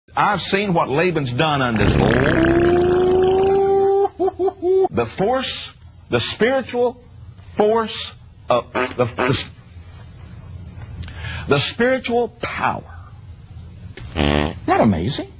I've seen what Laban's done on this. The force, the spiritual force of the spiritual power. Isn't that amazing?